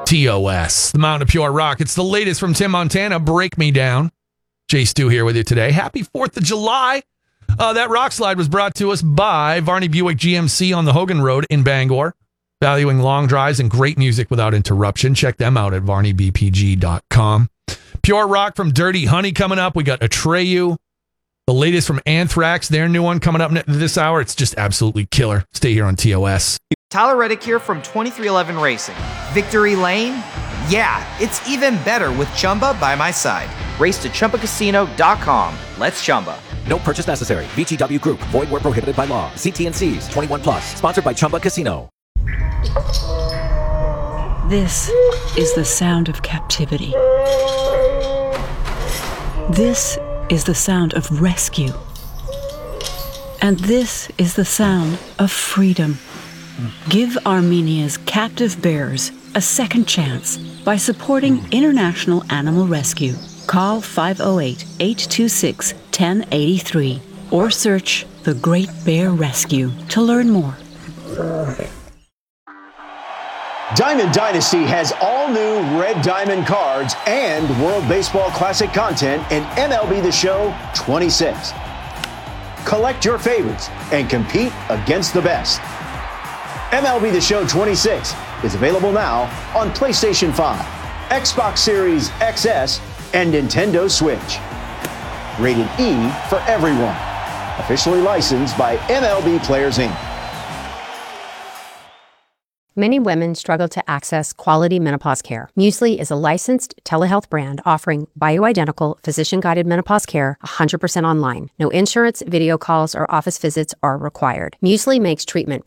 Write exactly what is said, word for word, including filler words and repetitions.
T O S, the Mountain of Pure Rock. It's the latest from Tim Montana, Break Me Down. Jay Stu here with you today. Happy fourth of July. Uh, that rock slide was brought to us by Varney Buick G M C on the Hogan Road in Bangor, valuing long drives and great music without interruption. Check them out at varney b p g dot com. Pure Rock from Dirty Honey coming up. We got Atreyu. The latest from Anthrax, their new one coming up this hour. It's just absolutely killer. Stay here on T O S. Tyler Reddick here from twenty-three eleven Racing. Victory Lane? Yeah, it's even better with Chumba by my side. Race to Chumba Casino dot com. Let's Chumba. No purchase necessary. V G W Group. Void where prohibited by law. See T and C's. twenty-one plus. Sponsored by Chumba Casino. This is the sound of captivity. This is the sound of rescue. And this is the sound of freedom. Give Armenia's captive bears a second chance by supporting International Animal Rescue. Call five oh eight, eight two six, one oh eight three or search The Great Bear Rescue to learn more. Diamond Dynasty has all new Red Diamond cards and World Baseball Classic content in M L B The Show twenty-six. Collect your favorites and compete against the best. M L B The Show twenty-six is available now on PlayStation five, Xbox Series X S, and Nintendo Switch. Rated E for everyone. Officially licensed by M L B Players, Incorporated. Many women struggle to access quality menopause care. Muesli is a licensed telehealth brand offering bioidentical, physician-guided menopause care one hundred percent online. No insurance, video calls, or office visits are required. Muesli makes treatment